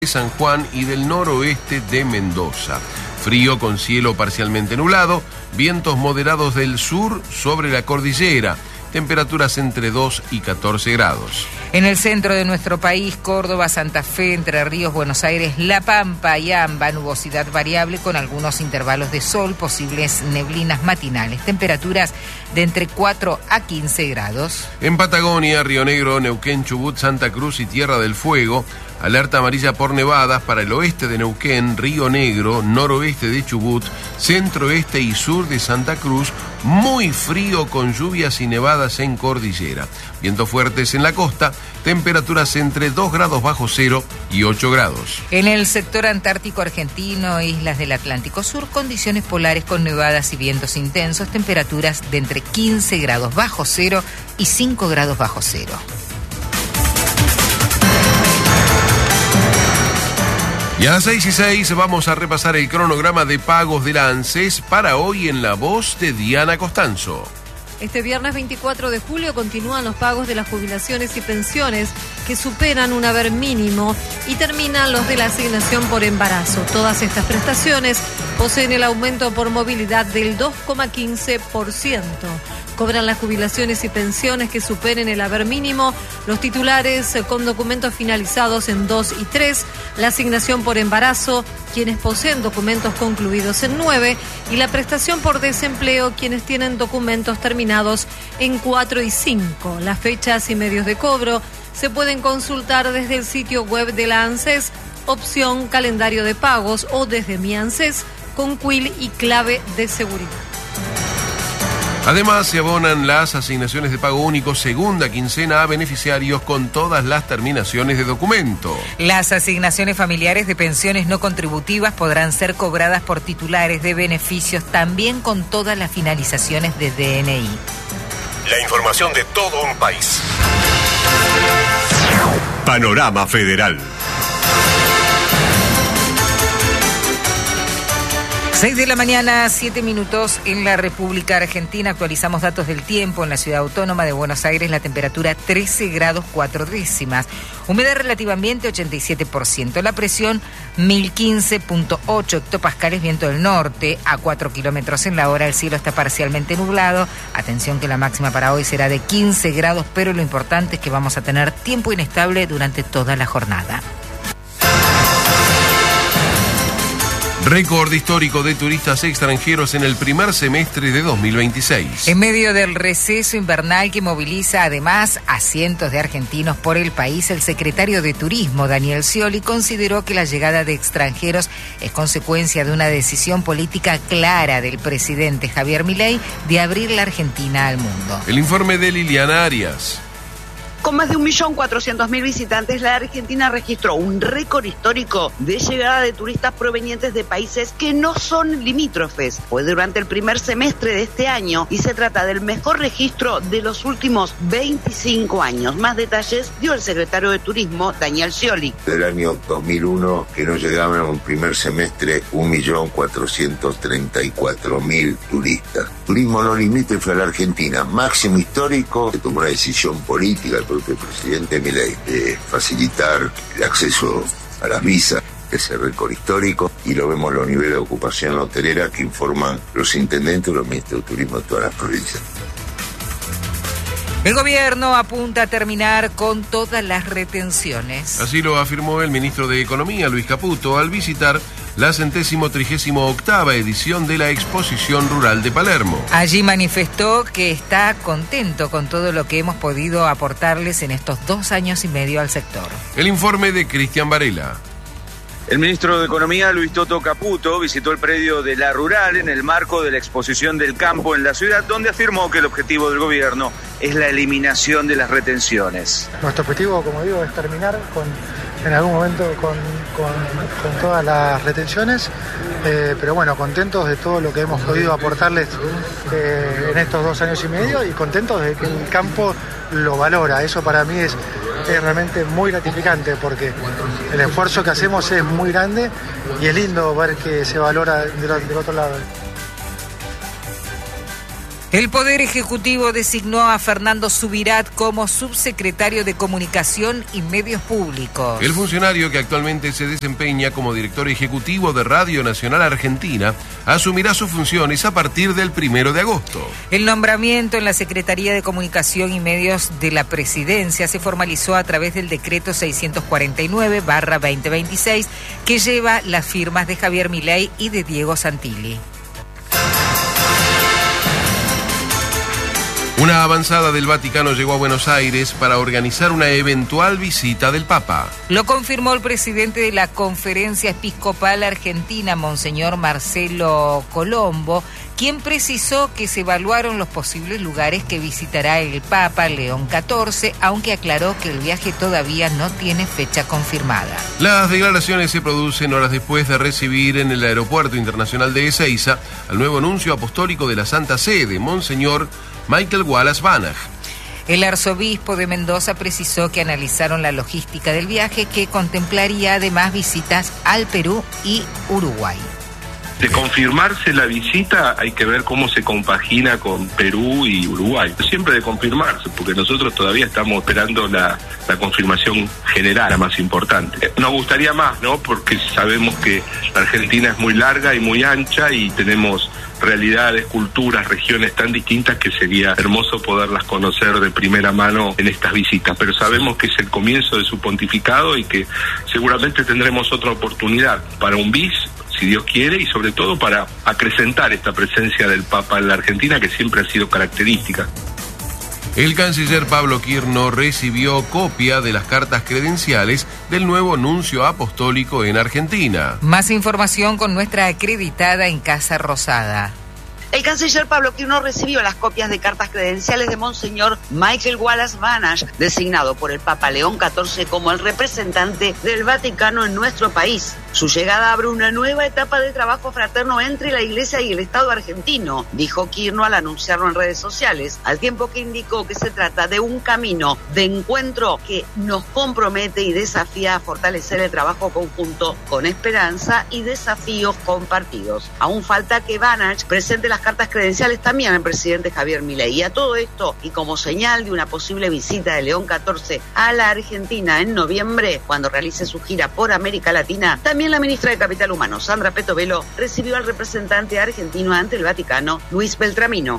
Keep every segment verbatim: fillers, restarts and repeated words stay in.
de San Juan y del noroeste de Mendoza. Frío con cielo parcialmente nublado, vientos moderados del sur sobre la cordillera, temperaturas entre dos y catorce grados. En el centro de nuestro país, Córdoba, Santa Fe, Entre Ríos, Buenos Aires, La Pampa y Amba, nubosidad variable con algunos intervalos de sol, posibles neblinas matinales, temperaturas de entre cuatro a quince grados. En Patagonia, Río Negro, Neuquén, Chubut, Santa Cruz y Tierra del Fuego, alerta amarilla por nevadas para el oeste de Neuquén, Río Negro, noroeste de Chubut, centro-este y sur de Santa Cruz, muy frío con lluvias y nevadas en cordillera. Vientos fuertes en la costa, temperaturas entre dos grados bajo cero y ocho grados. En el sector antártico argentino, islas del Atlántico Sur, condiciones polares con nevadas y vientos intensos, temperaturas de entre quince grados bajo cero y cinco grados bajo cero. Y a las seis y seis vamos a repasar el cronograma de pagos de la ANSES para hoy en la voz de Diana Costanzo. Este viernes veinticuatro de julio continúan los pagos de las jubilaciones y pensiones que superan un haber mínimo y terminan los de la asignación por embarazo. Todas estas prestaciones poseen el aumento por movilidad del dos coma quince por ciento. Cobran las jubilaciones y pensiones que superen el haber mínimo los titulares con documentos finalizados en dos y tres, la asignación por embarazo, quienes poseen documentos concluidos en nueve, y la prestación por desempleo, quienes tienen documentos terminados en cuatro y cinco. Las fechas y medios de cobro se pueden consultar desde el sitio web de la ANSES, opción calendario de pagos, o desde Mi ANSES con Q I L y clave de seguridad. Además, se abonan las asignaciones de pago único segunda quincena a beneficiarios con todas las terminaciones de documento. Las asignaciones familiares de pensiones no contributivas podrán ser cobradas por titulares de beneficios también con todas las finalizaciones de D N I. La información de todo un país. Panorama Federal. seis de la mañana, siete minutos en la República Argentina. Actualizamos datos del tiempo. En la ciudad autónoma de Buenos Aires, la temperatura trece grados cuatro décimas. Humedad relativa ambiente ochenta y siete por ciento. La presión mil quince punto ocho hectopascales, viento del norte a cuatro kilómetros en la hora. El cielo está parcialmente nublado. Atención que la máxima para hoy será de quince grados, pero lo importante es que vamos a tener tiempo inestable durante toda la jornada. Récord histórico de turistas extranjeros en el primer semestre de dos mil veintiséis. En medio del receso invernal que moviliza además a cientos de argentinos por el país, el secretario de Turismo, Daniel Scioli, consideró que la llegada de extranjeros es consecuencia de una decisión política clara del presidente Javier Milei de abrir la Argentina al mundo. El informe de Liliana Arias. Con más de un millón cuatrocientos mil visitantes, la Argentina registró un récord histórico de llegada de turistas provenientes de países que no son limítrofes. Fue durante el primer semestre de este año y se trata del mejor registro de los últimos veinticinco años. Más detalles dio el secretario de Turismo, Daniel Scioli. Del año dos mil uno, que no llegaban a un primer semestre un millón cuatrocientos treinta y cuatro mil turistas. Turismo no limítrofe a la Argentina, máximo histórico. Se tomó una decisión política el propio presidente Milei de facilitar el acceso a las visas, ese récord histórico, y lo vemos en los niveles de ocupación hotelera que informan los intendentes y los ministros de turismo de todas las provincias. El gobierno apunta a terminar con todas las retenciones. Así lo afirmó el ministro de Economía, Luis Caputo, al visitar la centésimo trigésimo octava edición de la Exposición Rural de Palermo. Allí manifestó que está contento con todo lo que hemos podido aportarles en estos dos años y medio al sector. El informe de Cristian Varela. El ministro de Economía, Luis Toto Caputo, visitó el predio de La Rural en el marco de la exposición del campo en la ciudad, donde afirmó que el objetivo del gobierno es la eliminación de las retenciones. Nuestro objetivo, como digo, es terminar con, en algún momento con, con, con todas las retenciones, eh, pero bueno, contentos de todo lo que hemos podido aportarles eh, en estos dos años y medio y contentos de que el campo lo valora. Eso para mí es, es realmente muy gratificante porque el esfuerzo que hacemos es muy grande y es lindo ver que se valora del, del otro lado. El Poder Ejecutivo designó a Fernando Subirat como subsecretario de Comunicación y Medios Públicos. El funcionario, que actualmente se desempeña como director ejecutivo de Radio Nacional Argentina, asumirá sus funciones a partir del primero de agosto. El nombramiento en la Secretaría de Comunicación y Medios de la Presidencia se formalizó a través del decreto seiscientos cuarenta y nueve barra veinte veintiséis, que lleva las firmas de Javier Milei y de Diego Santilli. Una avanzada del Vaticano llegó a Buenos Aires para organizar una eventual visita del Papa. Lo confirmó el presidente de la Conferencia Episcopal Argentina, Monseñor Marcelo Colombo, quien precisó que se evaluaron los posibles lugares que visitará el Papa León catorce, aunque aclaró que el viaje todavía no tiene fecha confirmada. Las declaraciones se producen horas después de recibir en el Aeropuerto Internacional de Ezeiza al nuevo nuncio apostólico de la Santa Sede, Monseñor Michael Wallace Banach. El arzobispo de Mendoza precisó que analizaron la logística del viaje, que contemplaría además visitas al Perú y Uruguay. De confirmarse la visita, hay que ver cómo se compagina con Perú y Uruguay. Siempre de confirmarse, porque nosotros todavía estamos esperando la, la confirmación general, la más importante. Nos gustaría más, ¿no? Porque sabemos que la Argentina es muy larga y muy ancha y tenemos realidades, culturas, regiones tan distintas que sería hermoso poderlas conocer de primera mano en estas visitas, pero sabemos que es el comienzo de su pontificado y que seguramente tendremos otra oportunidad para un bis, si Dios quiere, y sobre todo para acrecentar esta presencia del Papa en la Argentina, que siempre ha sido característica. El canciller Pablo Quirno recibió copia de las cartas credenciales del nuevo nuncio apostólico en Argentina. Más información con nuestra acreditada en Casa Rosada. El canciller Pablo Quirno recibió las copias de cartas credenciales de Monseñor Michael Wallace Banach, designado por el Papa León catorce como el representante del Vaticano en nuestro país. Su llegada abre una nueva etapa de trabajo fraterno entre la Iglesia y el Estado argentino, dijo Quirno al anunciarlo en redes sociales, al tiempo que indicó que se trata de un camino de encuentro que nos compromete y desafía a fortalecer el trabajo conjunto con esperanza y desafíos compartidos. Aún falta que Banach presente las cartas credenciales también al presidente Javier Milei. Y a todo esto, y como señal de una posible visita de León catorce a la Argentina en noviembre, cuando realice su gira por América Latina, también la ministra de Capital Humano, Sandra Petovelo, recibió al representante argentino ante el Vaticano, Luis Beltramino.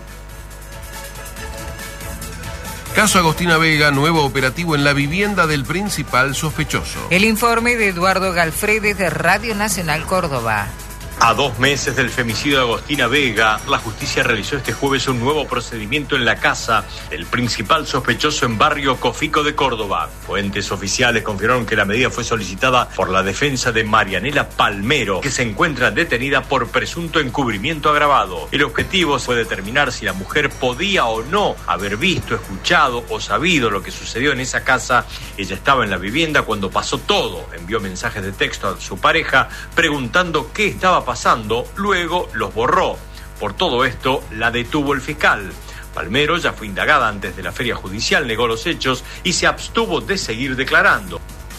Caso Agostina Vega, nuevo operativo en la vivienda del principal sospechoso. El informe de Eduardo Galfredes de Radio Nacional Córdoba. A dos meses del femicidio de Agostina Vega, la justicia realizó este jueves un nuevo procedimiento en la casa del principal sospechoso en barrio Cofico de Córdoba. Fuentes oficiales confirmaron que la medida fue solicitada por la defensa de Marianela Palmero, que se encuentra detenida por presunto encubrimiento agravado. El objetivo fue determinar si la mujer podía o no haber visto, escuchado o sabido lo que sucedió en esa casa. Ella estaba en la vivienda cuando pasó todo. Envió mensajes de texto a su pareja preguntando qué estaba pasando. pasando, luego los borró. Por todo esto, la detuvo el fiscal. Palmero ya fue indagada antes de la feria judicial, negó los hechos y se abstuvo de seguir declarando.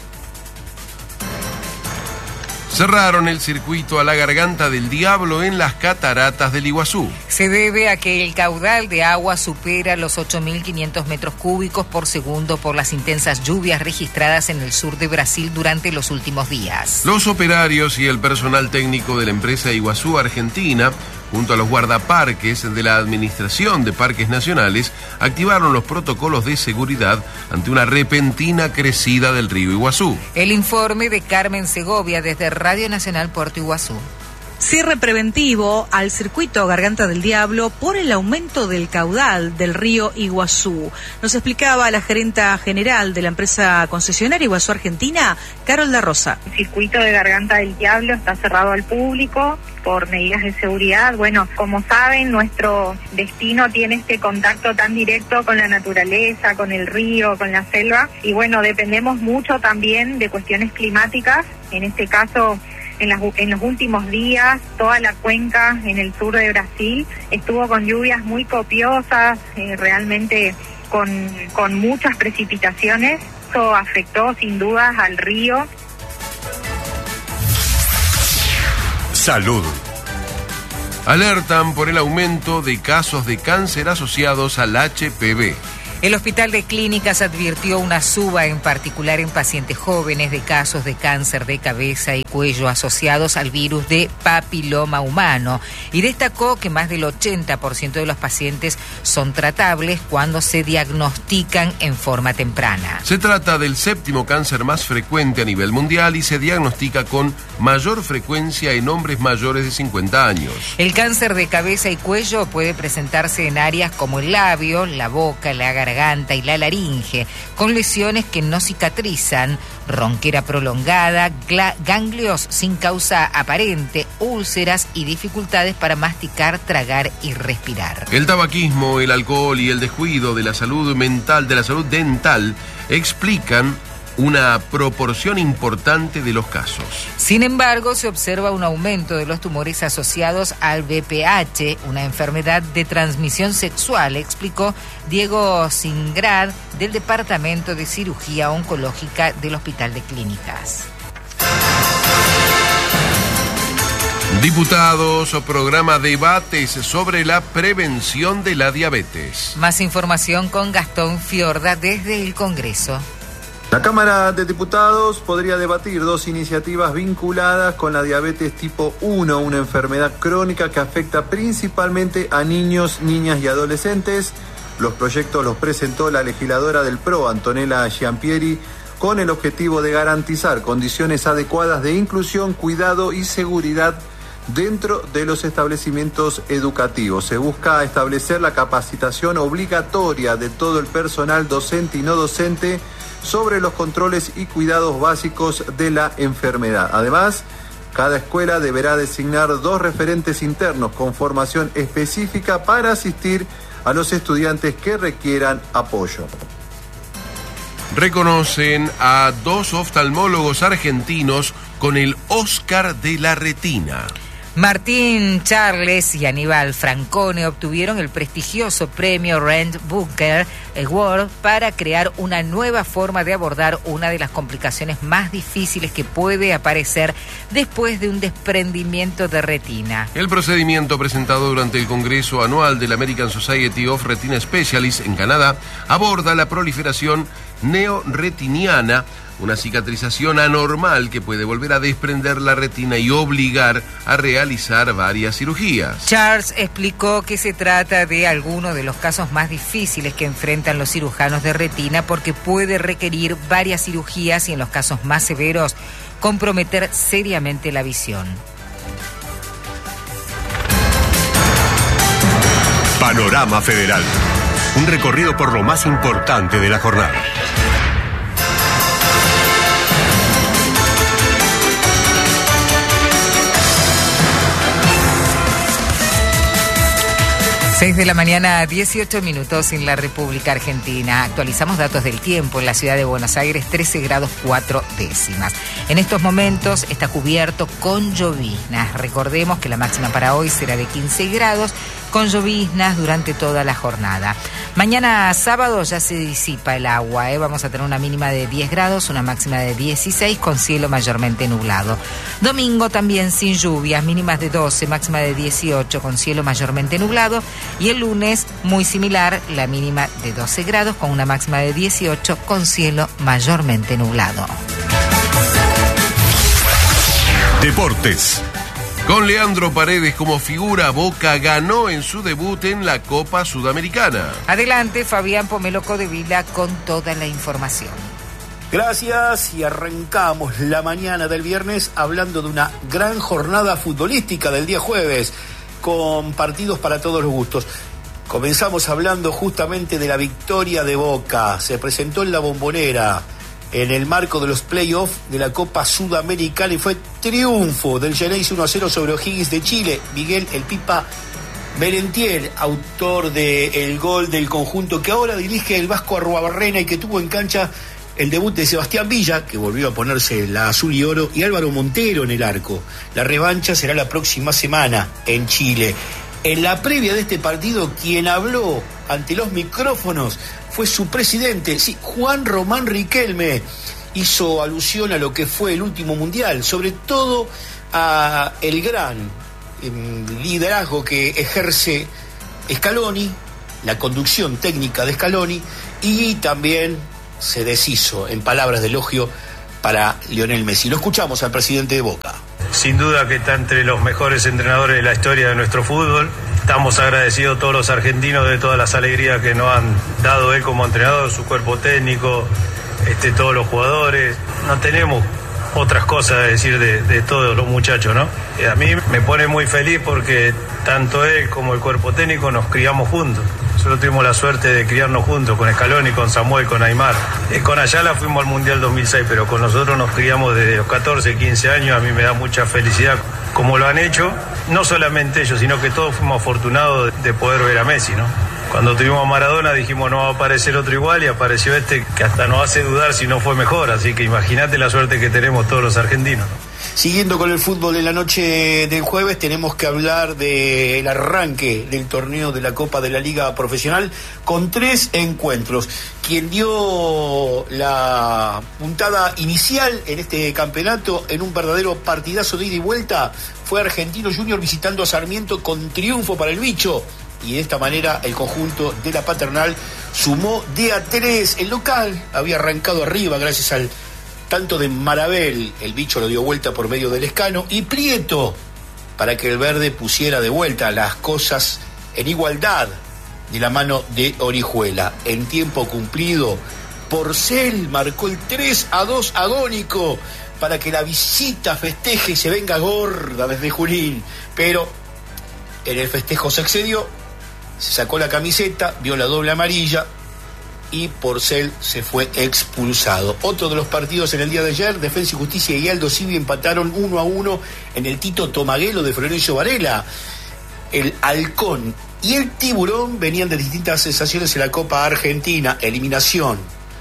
Cerraron el circuito a la Garganta del Diablo en las cataratas del Iguazú. Se debe a que el caudal de agua supera los ocho mil quinientos metros cúbicos por segundo por las intensas lluvias registradas en el sur de Brasil durante los últimos días. Los operarios y el personal técnico de la empresa Iguazú Argentina, junto a los guardaparques de la Administración de Parques Nacionales, activaron los protocolos de seguridad ante una repentina crecida del río Iguazú. El informe de Carmen Segovia desde Radio Nacional Puerto Iguazú. Cierre preventivo al circuito Garganta del Diablo por el aumento del caudal del río Iguazú. Nos explicaba la gerenta general de la empresa concesionaria Iguazú Argentina, Carol da Rosa. El circuito de Garganta del Diablo está cerrado al público por medidas de seguridad. Bueno, como saben, nuestro destino tiene este contacto tan directo con la naturaleza, con el río, con la selva, y bueno, dependemos mucho también de cuestiones climáticas. En este caso, En, las, en los últimos días, toda la cuenca en el sur de Brasil estuvo con lluvias muy copiosas, eh, realmente con, con muchas precipitaciones. Eso afectó sin dudas al río. Salud. Alertan por el aumento de casos de cáncer asociados al H P V. El Hospital de Clínicas advirtió una suba, en particular en pacientes jóvenes, de casos de cáncer de cabeza y cuello asociados al virus de papiloma humano y destacó que más del ochenta por ciento de los pacientes son tratables cuando se diagnostican en forma temprana. Se trata del séptimo cáncer más frecuente a nivel mundial y se diagnostica con mayor frecuencia en hombres mayores de cincuenta años. El cáncer de cabeza y cuello puede presentarse en áreas como el labio, la boca, la garganta, garganta y la laringe, con lesiones que no cicatrizan, ronquera prolongada, ganglios sin causa aparente, úlceras y dificultades para masticar, tragar y respirar. El tabaquismo, el alcohol y el descuido de la salud mental, de la salud dental, explican una proporción importante de los casos. Sin embargo, se observa un aumento de los tumores asociados al V P H, una enfermedad de transmisión sexual, explicó Diego Singrad del Departamento de Cirugía Oncológica del Hospital de Clínicas. Diputados o programa debates sobre la prevención de la diabetes. Más información con Gastón Fiorda desde el Congreso. La Cámara de Diputados podría debatir dos iniciativas vinculadas con la diabetes tipo uno, una enfermedad crónica que afecta principalmente a niños, niñas y adolescentes. Los proyectos los presentó la legisladora del P R O, Antonella Giampieri, con el objetivo de garantizar condiciones adecuadas de inclusión, cuidado y seguridad dentro de los establecimientos educativos. Se busca establecer la capacitación obligatoria de todo el personal docente y no docente sobre los controles y cuidados básicos de la enfermedad. Además, cada escuela deberá designar dos referentes internos con formación específica para asistir a los estudiantes que requieran apoyo. Reconocen a dos oftalmólogos argentinos con el Oscar de la retina. Martín Charles y Aníbal Francone obtuvieron el prestigioso premio Rand Booker Award para crear una nueva forma de abordar una de las complicaciones más difíciles que puede aparecer después de un desprendimiento de retina. El procedimiento presentado durante el Congreso Anual de la American Society of Retina Specialists en Canadá aborda la proliferación neoretiniana, una cicatrización anormal que puede volver a desprender la retina y obligar a realizar varias cirugías. Charles explicó que se trata de alguno de los casos más difíciles que enfrentan los cirujanos de retina porque puede requerir varias cirugías y en los casos más severos comprometer seriamente la visión. Panorama Federal. Un recorrido por lo más importante de la jornada. seis de la mañana, dieciocho minutos en la República Argentina. Actualizamos datos del tiempo en la ciudad de Buenos Aires, trece grados cuatro décimas. En estos momentos está cubierto con lloviznas. Recordemos que la máxima para hoy será de quince grados, con lloviznas durante toda la jornada. Mañana sábado ya se disipa el agua, ¿eh? Vamos a tener una mínima de diez grados, una máxima de dieciséis con cielo mayormente nublado. Domingo también sin lluvias, mínimas de doce, máxima de dieciocho con cielo mayormente nublado. Y el lunes muy similar, la mínima de doce grados con una máxima de dieciocho con cielo mayormente nublado. Deportes. Con Leandro Paredes como figura, Boca ganó en su debut en la Copa Sudamericana. Adelante, Fabián Pomelo Codevila con toda la información. Gracias, y arrancamos la mañana del viernes hablando de una gran jornada futbolística del día jueves, con partidos para todos los gustos. Comenzamos hablando justamente de la victoria de Boca. Se presentó en la Bombonera en el marco de los playoffs de la Copa Sudamericana y fue triunfo del Geneise uno a cero sobre O'Higgins de Chile. Miguel El Pipa Merentiel, autor del gol del conjunto que ahora dirige el Vasco Arruabarrena y que tuvo en cancha el debut de Sebastián Villa, que volvió a ponerse la azul y oro, y Álvaro Montero en el arco. La revancha será la próxima semana en Chile. En la previa de este partido, quien habló ante los micrófonos fue su presidente, sí, Juan Román Riquelme. Hizo alusión a lo que fue el último mundial, sobre todo a el gran liderazgo que ejerce Scaloni, la conducción técnica de Scaloni, y también se deshizo en palabras de elogio para Lionel Messi. Lo escuchamos al presidente de Boca. Sin duda que está entre los mejores entrenadores de la historia de nuestro fútbol. Estamos agradecidos todos los argentinos de todas las alegrías que nos han dado él como entrenador, su cuerpo técnico, este, todos los jugadores. No tenemos otras cosas a decir de, de todos los muchachos, ¿no? Y a mí me pone muy feliz porque tanto él como el cuerpo técnico nos criamos juntos. Nosotros tuvimos la suerte de criarnos juntos, con Scaloni, con Samuel, con Aymar. Eh, con Ayala fuimos al Mundial dos mil seis, pero con nosotros nos criamos desde los catorce, quince años. A mí me da mucha felicidad como lo han hecho. No solamente ellos, sino que todos fuimos afortunados de, de poder ver a Messi, ¿no? Cuando tuvimos a Maradona dijimos no va a aparecer otro igual y apareció este que hasta nos hace dudar si no fue mejor. Así que imagínate la suerte que tenemos todos los argentinos, ¿no? Siguiendo con el fútbol en la noche del jueves, tenemos que hablar del arranque del torneo de la Copa de la Liga Profesional con tres encuentros. Quien dio la puntada inicial en este campeonato en un verdadero partidazo de ida y vuelta fue Argentino Junior visitando a Sarmiento con triunfo para el bicho. Y de esta manera el conjunto de la Paternal sumó de a tres. El local había arrancado arriba gracias al tanto de Marabel, el bicho lo dio vuelta por medio del Escano, y Prieto, para que el verde pusiera de vuelta las cosas en igualdad de la mano de Orihuela. En tiempo cumplido, Porcel marcó el tres a dos agónico para que la visita festeje y se venga gorda desde Junín. Pero en el festejo se excedió, se sacó la camiseta, vio la doble amarilla y Porcel se fue expulsado. Otro de los partidos en el día de ayer, Defensa y Justicia y Aldo Civi empataron uno a uno en el Tito Tomaguelo de Florencio Varela. El Halcón y el Tiburón venían de distintas sensaciones en la Copa Argentina. Eliminación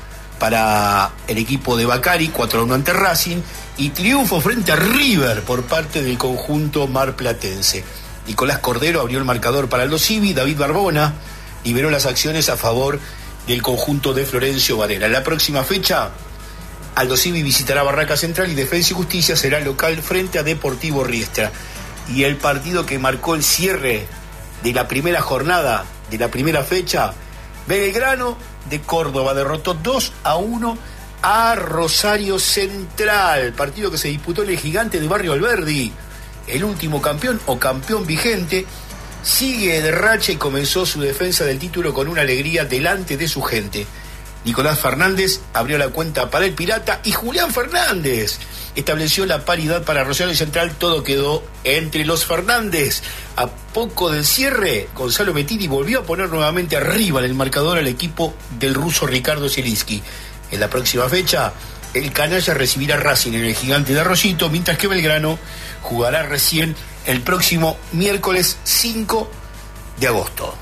para el equipo de Bacari, cuatro a uno ante Racing, y triunfo frente a River por parte del conjunto marplatense. Nicolás Cordero abrió el marcador para Aldo Civi, David Barbona liberó las acciones a favor del conjunto de Florencio Varela. En la próxima fecha, Aldo Civi visitará Barraca Central y Defensa y Justicia será local frente a Deportivo Riestra. Y el partido que marcó el cierre de la primera jornada, de la primera fecha, Belgrano de Córdoba derrotó dos a uno a Rosario Central, partido que se disputó en el Gigante de Barrio Alberdi. El último campeón o campeón vigente sigue de racha y comenzó su defensa del título con una alegría delante de su gente. Nicolás Fernández abrió la cuenta para el Pirata y Julián Fernández estableció la paridad para Rosario Central. Todo quedó entre los Fernández. A poco del cierre, Gonzalo Mettini volvió a poner nuevamente arriba en el marcador al equipo del ruso Ricardo Zielinski. En la próxima fecha, el canalla recibirá Racing en el Gigante de Arroyito, mientras que Belgrano jugará recién el próximo miércoles cinco de agosto.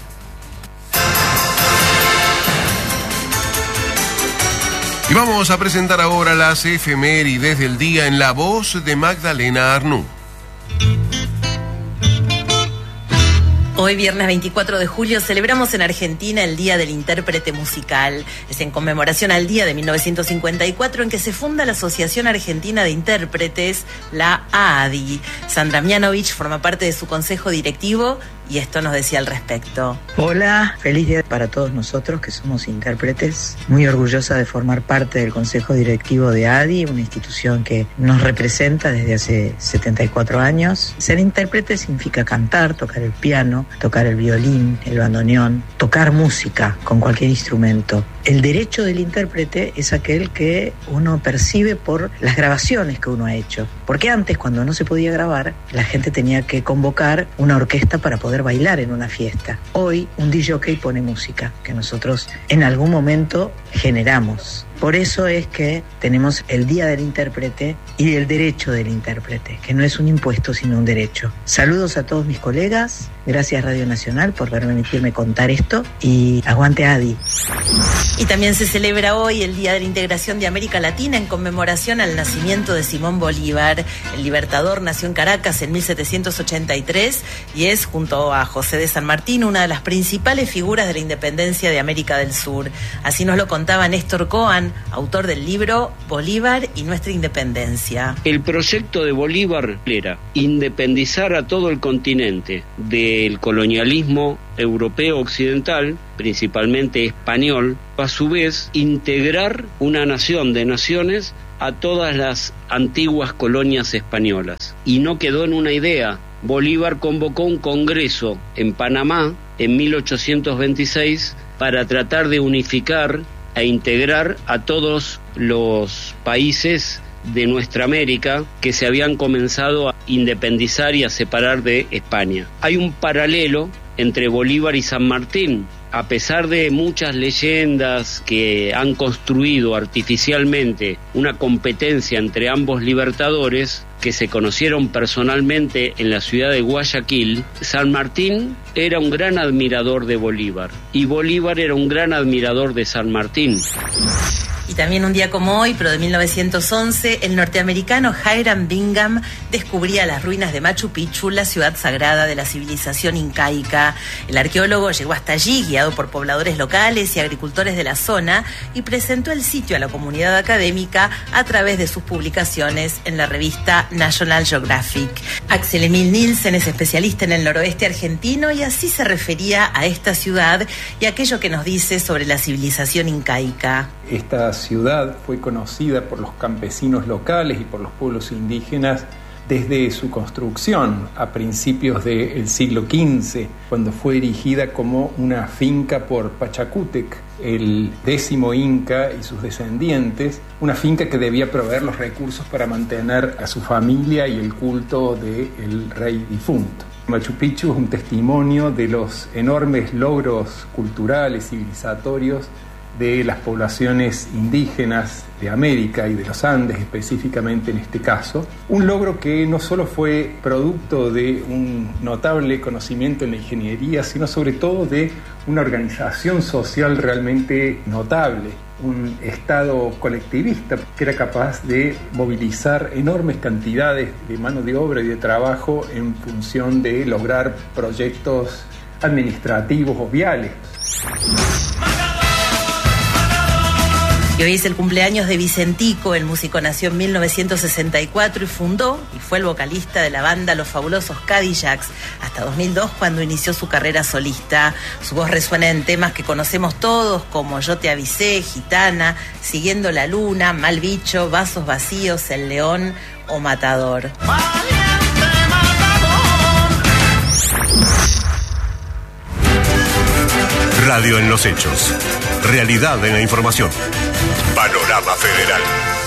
Y vamos a presentar ahora las efemérides del día en la voz de Magdalena Arnú. Hoy, viernes veinticuatro de julio, celebramos en Argentina el Día del Intérprete Musical. Es en conmemoración al día de mil novecientos cincuenta y cuatro en que se funda la Asociación Argentina de Intérpretes, la A A D I. Sandra Mianovich forma parte de su consejo directivo y esto nos decía al respecto. Hola, feliz día para todos nosotros que somos intérpretes. Muy orgullosa de formar parte del consejo directivo de A A D I, una institución que nos representa desde hace setenta y cuatro años. Ser intérprete significa cantar, tocar el piano, tocar el violín, el bandoneón, tocar música con cualquier instrumento. El derecho del intérprete es aquel que uno percibe por las grabaciones que uno ha hecho. Porque antes, cuando no se podía grabar, la gente tenía que convocar una orquesta para poder bailar en una fiesta. Hoy, un D J pone música que nosotros en algún momento generamos. Por eso es que tenemos el Día del Intérprete y el derecho del intérprete, que no es un impuesto sino un derecho. Saludos a todos mis colegas, gracias Radio Nacional por permitirme contar esto y aguante A D I. Y también se celebra hoy el Día de la Integración de América Latina en conmemoración al nacimiento de Simón Bolívar. El Libertador nació en Caracas en mil setecientos ochenta y tres y es, junto a José de San Martín, una de las principales figuras de la independencia de América del Sur. Así nos lo contaba Néstor Coan, Esteban, autor del libro Bolívar y nuestra independencia. El proyecto de Bolívar era independizar a todo el continente del colonialismo europeo occidental, principalmente español, a su vez integrar una nación de naciones a todas las antiguas colonias españolas. Y no quedó en una idea. Bolívar convocó un congreso en Panamá en mil ochocientos veintiséis para tratar de unificar e integrar a todos los países de nuestra América que se habían comenzado a independizar y a separar de España. Hay un paralelo entre Bolívar y San Martín. A pesar de muchas leyendas que han construido artificialmente una competencia entre ambos libertadores, que se conocieron personalmente en la ciudad de Guayaquil, San Martín era un gran admirador de Bolívar y Bolívar era un gran admirador de San Martín. Y también un día como hoy, pero de mil novecientos once, el norteamericano Hiram Bingham descubría las ruinas de Machu Picchu, la ciudad sagrada de la civilización incaica. El arqueólogo llegó hasta allí, guiado por pobladores locales y agricultores de la zona, y presentó el sitio a la comunidad académica a través de sus publicaciones en la revista National Geographic. Axel Emil Nielsen es especialista en el noroeste argentino y así se refería a esta ciudad y aquello que nos dice sobre la civilización incaica. Esta ciudad fue conocida por los campesinos locales y por los pueblos indígenas desde su construcción a principios del siglo quince, cuando fue erigida como una finca por Pachacútec, el décimo inca y sus descendientes, una finca que debía proveer los recursos para mantener a su familia y el culto del rey difunto. Machu Picchu es un testimonio de los enormes logros culturales, civilizatorios de las poblaciones indígenas de América y de los Andes específicamente en este caso, un logro que no solo fue producto de un notable conocimiento en la ingeniería, sino sobre todo de una organización social realmente notable, un estado colectivista que era capaz de movilizar enormes cantidades de mano de obra y de trabajo en función de lograr proyectos administrativos o viales. Y hoy es el cumpleaños de Vicentico. El músico nació en mil novecientos sesenta y cuatro y fundó y fue el vocalista de la banda Los Fabulosos Cadillacs hasta dos mil dos, cuando inició su carrera solista. Su voz resuena en temas que conocemos todos como Yo te avisé, Gitana, Siguiendo la luna, Mal bicho, Vasos vacíos, El león o Matador. Radio en los hechos. Realidad en la información. Panorama Federal.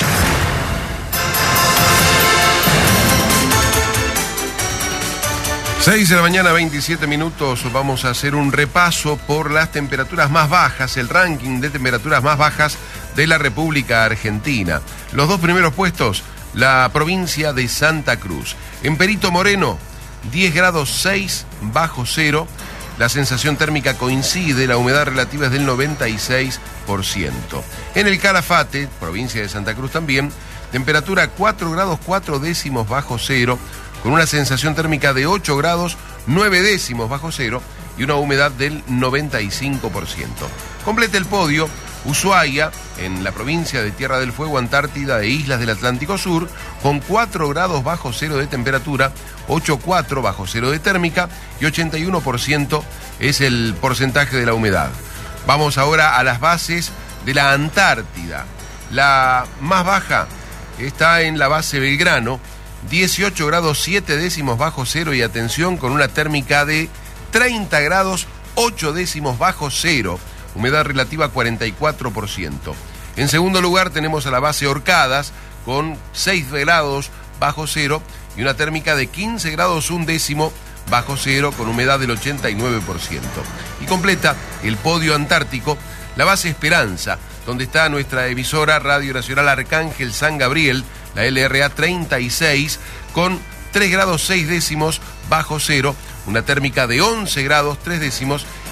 seis de la mañana, veintisiete minutos. Vamos a hacer un repaso por las temperaturas más bajas, el ranking de temperaturas más bajas de la República Argentina. Los dos primeros puestos, la provincia de Santa Cruz. En Perito Moreno, diez grados seis bajo cero. La sensación térmica coincide, la humedad relativa es del noventa y seis por ciento. En el Calafate, provincia de Santa Cruz también, temperatura cuatro grados cuatro décimos bajo cero, con una sensación térmica de ocho grados nueve décimos bajo cero y una humedad del noventa y cinco por ciento. Completa el podio Ushuaia, en la provincia de Tierra del Fuego, Antártida e Islas del Atlántico Sur, con cuatro grados bajo cero de temperatura, ocho coma cuatro bajo cero de térmica y ochenta y uno por ciento es el porcentaje de la humedad. Vamos ahora a las bases de la Antártida. La más baja está en la base Belgrano, dieciocho grados siete décimos bajo cero y atención, con una térmica de treinta grados ocho décimos bajo cero. Humedad relativa cuarenta y cuatro por ciento. En segundo lugar tenemos a la base Orcadas con seis grados bajo cero y una térmica de quince grados un décimo bajo cero con humedad del ochenta y nueve por ciento. Y completa el podio antártico la base Esperanza, donde está nuestra emisora Radio Nacional Arcángel San Gabriel, la L R A treinta y seis, con tres grados seis décimos bajo cero, una térmica de once grados tres décimos y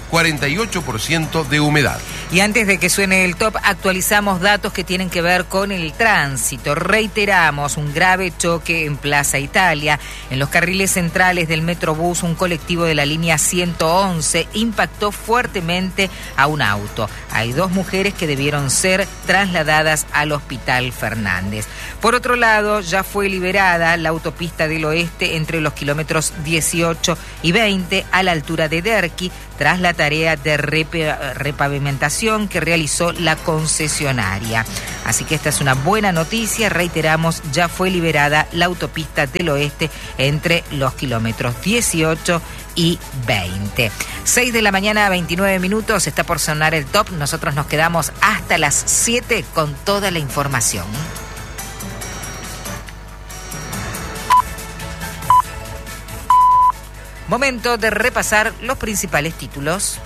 cuarenta y ocho por ciento de humedad. Y antes de que suene el top, actualizamos datos que tienen que ver con el tránsito. Reiteramos un grave choque en Plaza Italia. En los carriles centrales del Metrobús, un colectivo de la línea ciento once impactó fuertemente a un auto. Hay dos mujeres que debieron ser trasladadas al Hospital Fernández. Por otro lado, ya fue liberada la autopista del Oeste entre los kilómetros dieciocho y veinte a la altura de Derqui, tras la tarea de rep- repavimentación que realizó la concesionaria. Así que esta es una buena noticia. Reiteramos, ya fue liberada la autopista del Oeste entre los kilómetros dieciocho y veinte. seis de la mañana, veintinueve minutos, está por sonar el top. Nosotros nos quedamos hasta las siete con toda la información. Momento de repasar los principales títulos.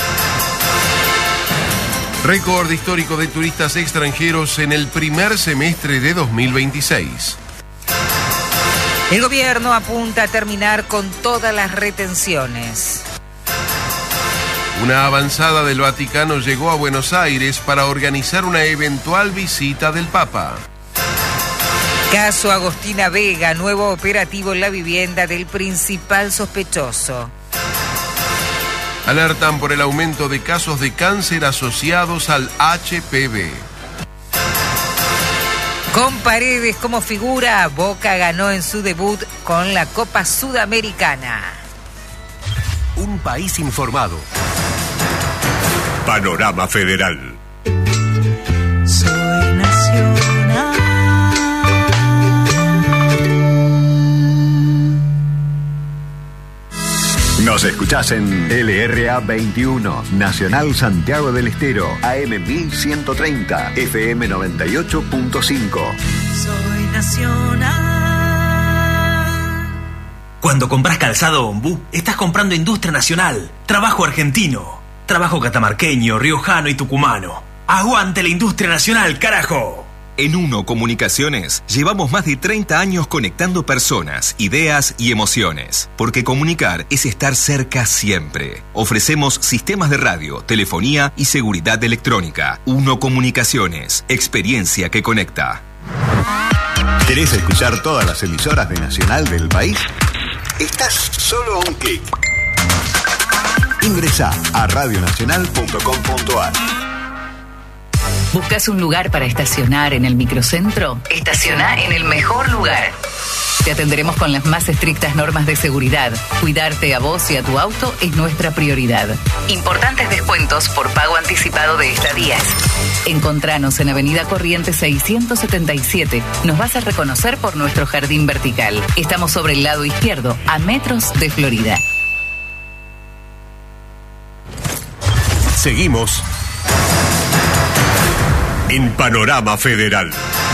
Récord histórico de turistas extranjeros en el primer semestre de dos mil veintiséis. El gobierno apunta a terminar con todas las retenciones. Una avanzada del Vaticano llegó a Buenos Aires para organizar una eventual visita del Papa. Caso Agostina Vega, nuevo operativo en la vivienda del principal sospechoso. Alertan por el aumento de casos de cáncer asociados al H P V. Con Paredes como figura, Boca ganó en su debut con la Copa Sudamericana. Un país informado. Panorama Federal. Soy nacional. Nos escuchás en L R A veintiuno, Nacional Santiago del Estero, A M mil ciento treinta, F M noventa y ocho punto cinco. Soy nacional. Cuando compras calzado Ombú, estás comprando industria nacional, trabajo argentino, trabajo catamarqueño, riojano y tucumano. ¡Aguante la industria nacional, carajo! En Uno Comunicaciones llevamos más de treinta años conectando personas, ideas y emociones. Porque comunicar es estar cerca siempre. Ofrecemos sistemas de radio, telefonía y seguridad electrónica. Uno Comunicaciones, experiencia que conecta. ¿Querés escuchar todas las emisoras de Nacional del país? Estás solo a un clic. Ingresá a radionacional punto com punto a r. ¿Buscas un lugar para estacionar en el microcentro? Estaciona en el mejor lugar. Te atenderemos con las más estrictas normas de seguridad. Cuidarte a vos y a tu auto es nuestra prioridad. Importantes descuentos por pago anticipado de estadías. Encontranos en Avenida Corrientes seiscientos setenta y siete. Nos vas a reconocer por nuestro jardín vertical. Estamos sobre el lado izquierdo, a metros de Florida. Seguimos en Panorama Federal.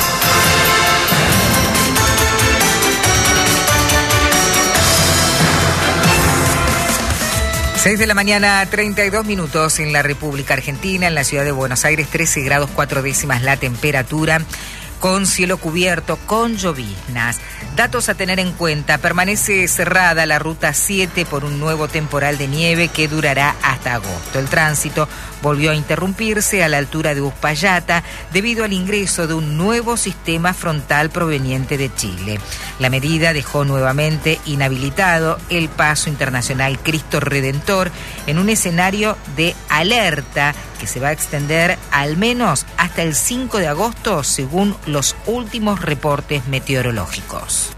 seis de la mañana, treinta y dos minutos en la República Argentina, en la ciudad de Buenos Aires, trece grados cuatro décimas la temperatura, con cielo cubierto, con lloviznas. Datos a tener en cuenta: permanece cerrada la ruta siete por un nuevo temporal de nieve que durará hasta agosto. El tránsito volvió a interrumpirse a la altura de Uspallata debido al ingreso de un nuevo sistema frontal proveniente de Chile. La medida dejó nuevamente inhabilitado el paso internacional Cristo Redentor en un escenario de alerta que se va a extender al menos hasta el cinco de agosto, según los últimos reportes meteorológicos.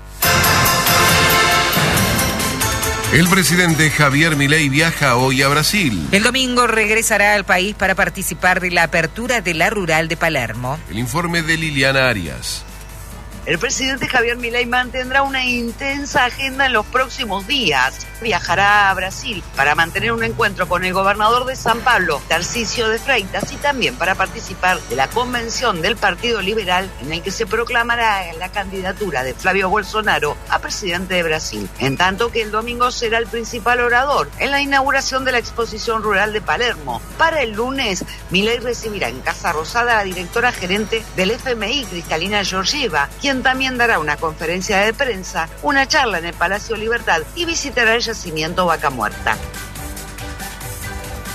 El presidente Javier Milei viaja hoy a Brasil. El domingo regresará al país para participar de la apertura de la Rural de Palermo. El informe de Liliana Arias. El presidente Javier Milei mantendrá una intensa agenda en los próximos días. Viajará a Brasil para mantener un encuentro con el gobernador de San Pablo, Tarcísio de Freitas, y también para participar de la convención del Partido Liberal, en el que se proclamará la candidatura de Flavio Bolsonaro a presidente de Brasil. En tanto que el domingo será el principal orador en la inauguración de la exposición rural de Palermo. Para el lunes, Milei recibirá en Casa Rosada a la directora gerente del F M I, Cristalina Georgieva, quien también dará una conferencia de prensa, una charla en el Palacio Libertad y visitará el yacimiento Vaca Muerta.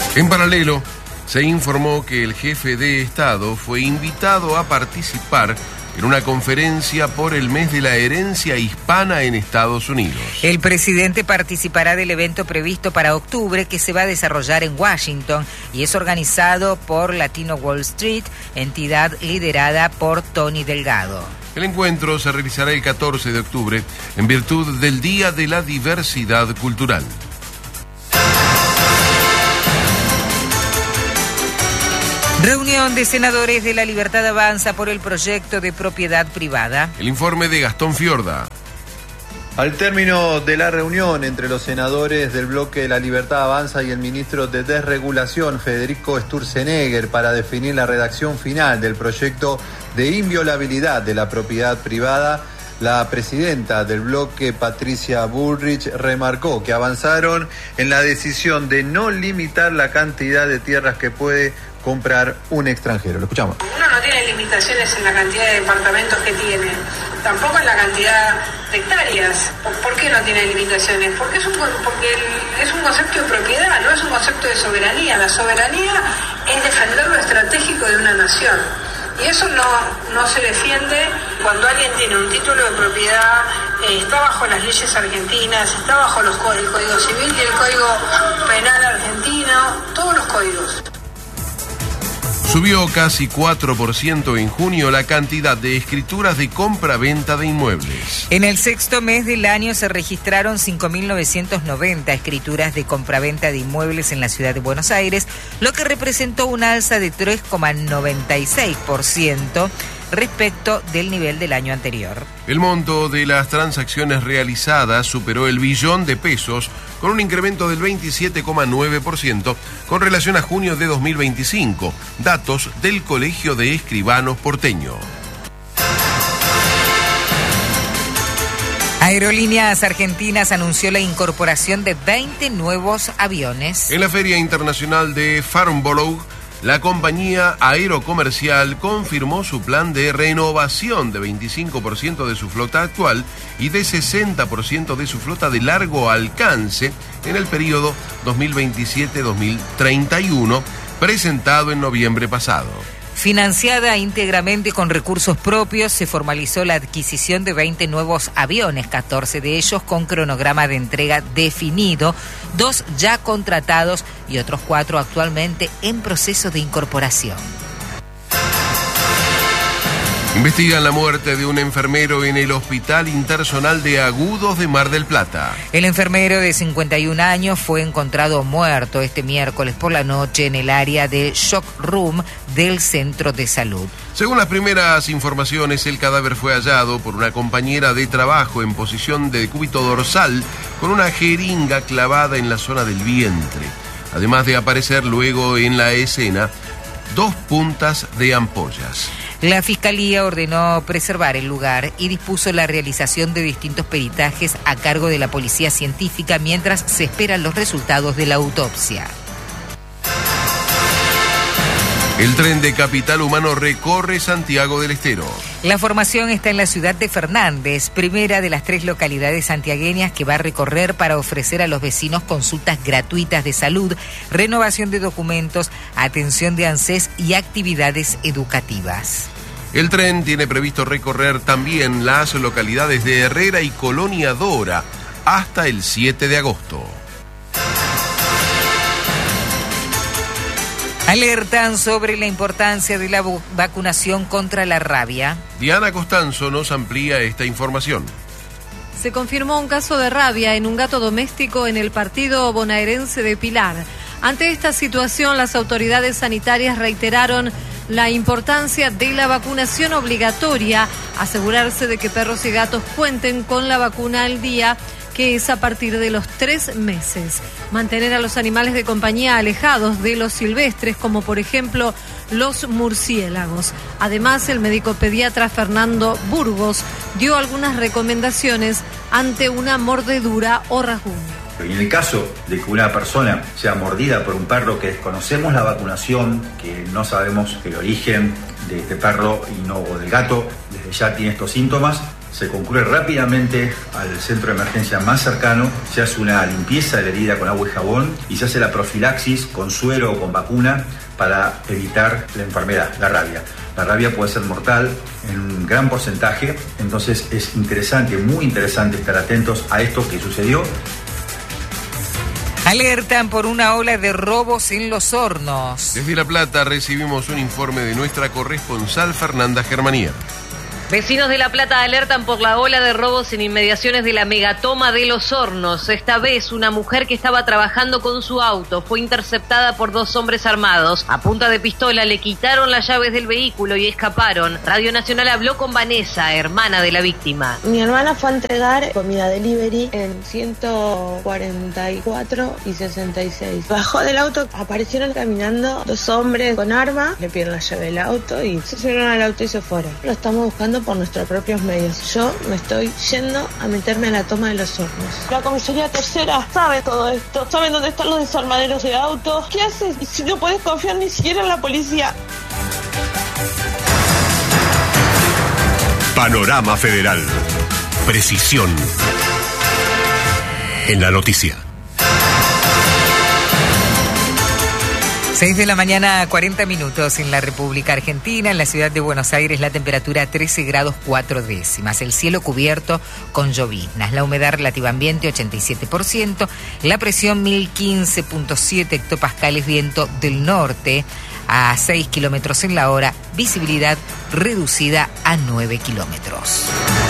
En paralelo, se informó que el jefe de Estado fue invitado a participar en una conferencia por el mes de la herencia hispana en Estados Unidos. El presidente participará del evento previsto para octubre que se va a desarrollar en Washington y es organizado por Latino Wall Street, entidad liderada por Tony Delgado. El encuentro se realizará el catorce de octubre en virtud del Día de la Diversidad Cultural. Reunión de senadores de La Libertad Avanza por el proyecto de propiedad privada. El informe de Gastón Fiorda. Al término de la reunión entre los senadores del bloque de La Libertad Avanza y el ministro de Desregulación, Federico Sturzenegger, para definir la redacción final del proyecto de inviolabilidad de la propiedad privada, la presidenta del bloque, Patricia Bullrich, remarcó que avanzaron en la decisión de no limitar la cantidad de tierras que puede comprar un extranjero. Lo escuchamos. Uno no tiene limitaciones en la cantidad de departamentos que tiene, tampoco en la cantidad de hectáreas. ¿Por qué no tiene limitaciones? Porque es un, porque el, es un concepto de propiedad, no es un concepto de soberanía. La soberanía es defender lo estratégico de una nación. Y eso no, no se defiende cuando alguien tiene un título de propiedad, eh, está bajo las leyes argentinas, está bajo los, el Código Civil y el Código Penal argentino, todos los códigos. Subió casi cuatro por ciento en junio la cantidad de escrituras de compra-venta de inmuebles. En el sexto mes del año se registraron cinco mil novecientas noventa escrituras de compra-venta de inmuebles en la ciudad de Buenos Aires, lo que representó una alza de tres coma noventa y seis por ciento respecto del nivel del año anterior. El monto de las transacciones realizadas superó el billón de pesos, con un incremento del veintisiete coma nueve por ciento con relación a junio de dos mil veinticinco, datos del Colegio de Escribanos porteño. Aerolíneas Argentinas anunció la incorporación de veinte nuevos aviones. En la Feria Internacional de Farnborough, la compañía aerocomercial confirmó su plan de renovación de veinticinco por ciento de su flota actual y de sesenta por ciento de su flota de largo alcance en el periodo dos mil veintisiete a dos mil treinta y uno, presentado en noviembre pasado. Financiada íntegramente con recursos propios, se formalizó la adquisición de veinte nuevos aviones, catorce de ellos con cronograma de entrega definido, dos ya contratados y otros cuatro actualmente en proceso de incorporación. Investigan la muerte de un enfermero en el Hospital Interzonal de Agudos de Mar del Plata. El enfermero de cincuenta y un años fue encontrado muerto este miércoles por la noche en el área de Shock Room del Centro de Salud. Según las primeras informaciones, el cadáver fue hallado por una compañera de trabajo en posición de decúbito dorsal con una jeringa clavada en la zona del vientre. Además de aparecer luego en la escena dos puntas de ampollas. La Fiscalía ordenó preservar el lugar y dispuso la realización de distintos peritajes a cargo de la Policía Científica mientras se esperan los resultados de la autopsia. El tren de Capital Humano recorre Santiago del Estero. La formación está en la ciudad de Fernández, primera de las tres localidades santiagueñas que va a recorrer para ofrecer a los vecinos consultas gratuitas de salud, renovación de documentos, atención de ANSES y actividades educativas. El tren tiene previsto recorrer también las localidades de Herrera y Colonia Dora hasta el siete de agosto. Alertan sobre la importancia de la vacunación contra la rabia. Diana Costanzo nos amplía esta información. Se confirmó un caso de rabia en un gato doméstico en el partido bonaerense de Pilar. Ante esta situación, las autoridades sanitarias reiteraron la importancia de la vacunación obligatoria, asegurarse de que perros y gatos cuenten con la vacuna al día, que es a partir de los tres meses. Mantener a los animales de compañía alejados de los silvestres, como por ejemplo los murciélagos. Además, el médico pediatra Fernando Burgos dio algunas recomendaciones ante una mordedura o rasguño. En el caso de que una persona sea mordida por un perro que desconocemos la vacunación, que no sabemos el origen de este perro y no, o del gato, desde ya tiene estos síntomas, se concurre rápidamente al centro de emergencia más cercano, se hace una limpieza de la herida con agua y jabón y se hace la profilaxis con suero o con vacuna para evitar la enfermedad, la rabia. La rabia puede ser mortal en un gran porcentaje, entonces es interesante, muy interesante estar atentos a esto que sucedió. Alertan por una ola de robos en Los Hornos. Desde La Plata recibimos un informe de nuestra corresponsal Fernanda Germanía. Vecinos de La Plata alertan por la ola de robos en inmediaciones de la megatoma de Los Hornos. Esta vez, una mujer que estaba trabajando con su auto fue interceptada por dos hombres armados. A punta de pistola le quitaron las llaves del vehículo y escaparon. Radio Nacional habló con Vanessa, hermana de la víctima. Mi hermana fue a entregar comida delivery en ciento cuarenta y cuatro y sesenta y seis. Bajó del auto, aparecieron caminando dos hombres con arma, le pidieron la llave del auto y se subieron al auto y se fueron. Lo estamos buscando por nuestros propios medios. Yo me estoy yendo a meterme a la toma de Los Hornos. La comisaría tercera sabe todo esto, saben dónde están los desarmaderos de autos. ¿Qué haces si no puedes confiar ni siquiera en la policía? Panorama Federal. Precisión en la noticia. seis de la mañana, cuarenta minutos en la República Argentina. En la ciudad de Buenos Aires la temperatura trece grados cuatro décimas. El cielo cubierto con lloviznas. La humedad relativa ambiente ochenta y siete por ciento. La presión mil quince punto siete hectopascales, viento del norte a seis kilómetros en la hora. Visibilidad reducida a nueve kilómetros.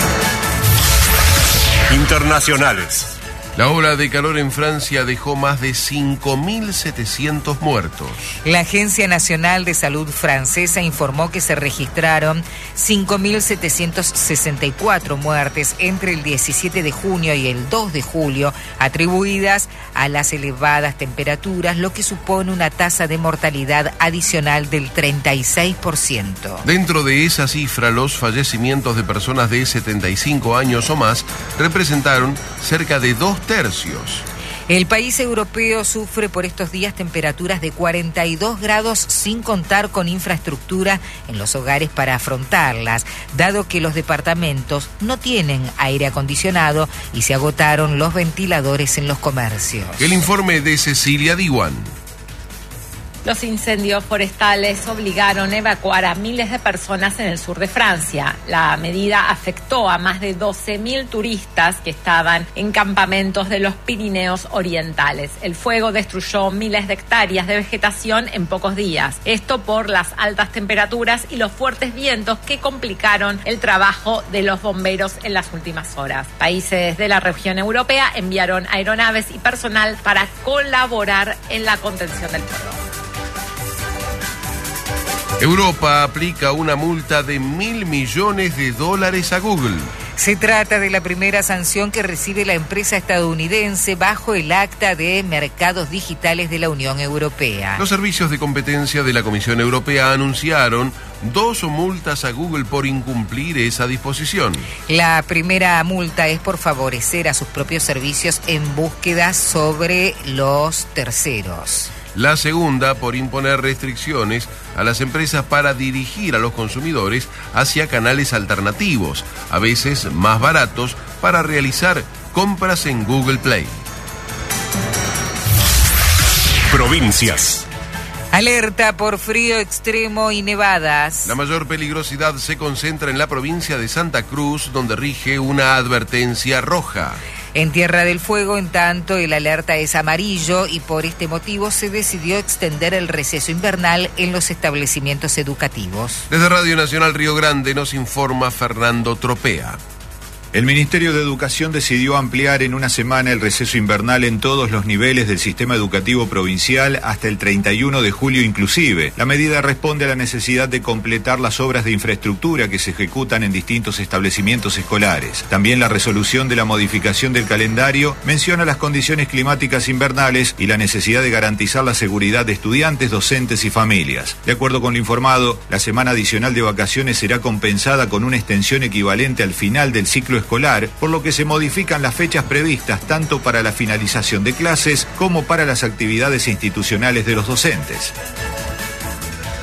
Internacionales. La ola de calor en Francia dejó más de cinco mil setecientos muertos. La Agencia Nacional de Salud francesa informó que se registraron cinco mil setecientos sesenta y cuatro muertes entre el diecisiete de junio y el dos de julio, atribuidas a las elevadas temperaturas, lo que supone una tasa de mortalidad adicional del treinta y seis por ciento. Dentro de esa cifra, los fallecimientos de personas de setenta y cinco años o más representaron cerca de dos tercios. El país europeo sufre por estos días temperaturas de cuarenta y dos grados sin contar con infraestructura en los hogares para afrontarlas, dado que los departamentos no tienen aire acondicionado y se agotaron los ventiladores en los comercios. El informe de Cecilia Diwan. Los incendios forestales obligaron a evacuar a miles de personas en el sur de Francia. La medida afectó a más de doce mil turistas que estaban en campamentos de los Pirineos orientales. El fuego destruyó miles de hectáreas de vegetación en pocos días. Esto por las altas temperaturas y los fuertes vientos que complicaron el trabajo de los bomberos en las últimas horas. Países de la región europea enviaron aeronaves y personal para colaborar en la contención del fuego. Europa aplica una multa de mil millones de dólares a Google. Se trata de la primera sanción que recibe la empresa estadounidense bajo el Acta de Mercados Digitales de la Unión Europea. Los servicios de competencia de la Comisión Europea anunciaron dos multas a Google por incumplir esa disposición. La primera multa es por favorecer a sus propios servicios en búsquedas sobre los terceros. La segunda, por imponer restricciones a las empresas para dirigir a los consumidores hacia canales alternativos, a veces más baratos, para realizar compras en Google Play. Provincias. Alerta por frío extremo y nevadas. La mayor peligrosidad se concentra en la provincia de Santa Cruz, donde rige una advertencia roja. En Tierra del Fuego, en tanto, el alerta es amarillo y por este motivo se decidió extender el receso invernal en los establecimientos educativos. Desde Radio Nacional Río Grande nos informa Fernando Tropea. El Ministerio de Educación decidió ampliar en una semana el receso invernal en todos los niveles del sistema educativo provincial hasta el treinta y uno de julio inclusive. La medida responde a la necesidad de completar las obras de infraestructura que se ejecutan en distintos establecimientos escolares. También la resolución de la modificación del calendario menciona las condiciones climáticas invernales y la necesidad de garantizar la seguridad de estudiantes, docentes y familias. De acuerdo con lo informado, la semana adicional de vacaciones será compensada con una extensión equivalente al final del ciclo escolar, por lo que se modifican las fechas previstas tanto para la finalización de clases como para las actividades institucionales de los docentes.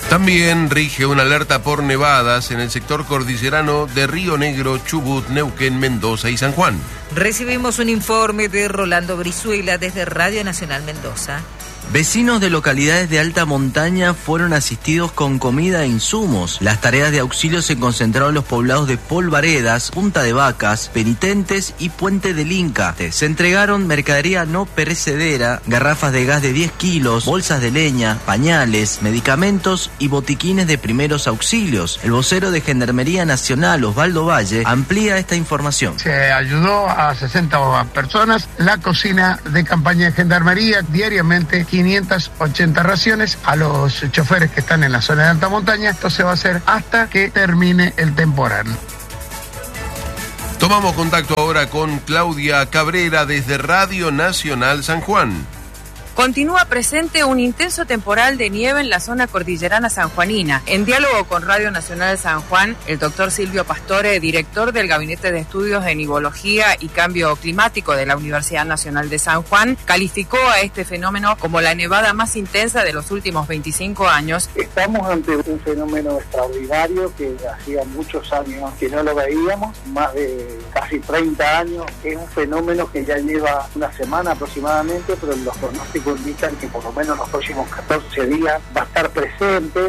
También rige una alerta por nevadas en el sector cordillerano de Río Negro, Chubut, Neuquén, Mendoza y San Juan. Recibimos un informe de Rolando Brizuela desde Radio Nacional Mendoza. Vecinos de localidades de alta montaña fueron asistidos con comida e insumos. Las tareas de auxilio se concentraron en los poblados de Polvaredas, Punta de Vacas, Penitentes y Puente del Inca. Se entregaron mercadería no perecedera, garrafas de gas de diez kilos, bolsas de leña, pañales, medicamentos y botiquines de primeros auxilios. El vocero de Gendarmería Nacional, Osvaldo Valle, amplía esta información. Se ayudó a sesenta personas. La cocina de campaña de Gendarmería diariamente quinientas ochenta raciones a los choferes que están en la zona de alta montaña. Esto se va a hacer hasta que termine el temporal. Tomamos contacto ahora con Claudia Cabrera desde Radio Nacional San Juan. Continúa presente un intenso temporal de nieve en la zona cordillerana sanjuanina. En diálogo con Radio Nacional San Juan, el doctor Silvio Pastore, director del Gabinete de Estudios de Nivología y Cambio Climático de la Universidad Nacional de San Juan, calificó a este fenómeno como la nevada más intensa de los últimos veinticinco años. Estamos ante un fenómeno extraordinario que hacía muchos años que no lo veíamos, más de casi treinta años. Es un fenómeno que ya lleva una semana aproximadamente, pero los pronósticos indican que por lo menos los próximos catorce días va a estar presente.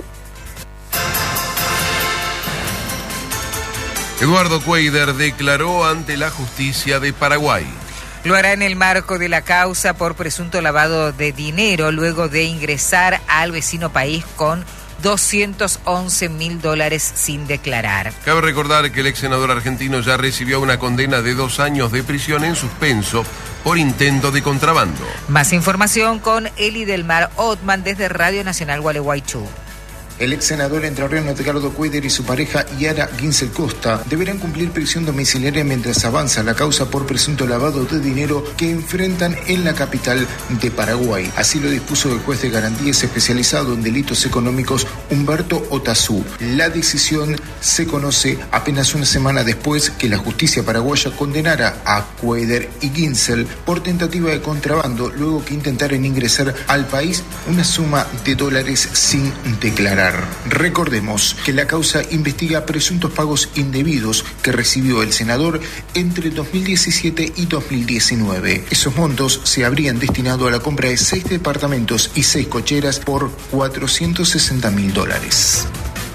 Eduardo Cueider declaró ante la justicia de Paraguay. Lo hará en el marco de la causa por presunto lavado de dinero luego de ingresar al vecino país con doscientos once mil dólares sin declarar. Cabe recordar que el ex senador argentino ya recibió una condena de dos años de prisión en suspenso por intento de contrabando. Más información con Eli del Mar Otman desde Radio Nacional Gualeguaychú. El ex senador entrerriano Edgardo Cueider y su pareja Yara Ginsel Costa deberán cumplir prisión domiciliaria mientras avanza la causa por presunto lavado de dinero que enfrentan en la capital de Paraguay. Así lo dispuso el juez de garantías especializado en delitos económicos Humberto Otazú. La decisión se conoce apenas una semana después que la justicia paraguaya condenara a Cueider y Ginsel por tentativa de contrabando luego que intentaran ingresar al país una suma de dólares sin declarar. Recordemos que la causa investiga presuntos pagos indebidos que recibió el senador entre dos mil diecisiete y dos mil diecinueve. Esos montos se habrían destinado a la compra de seis departamentos y seis cocheras por cuatrocientos sesenta mil dólares.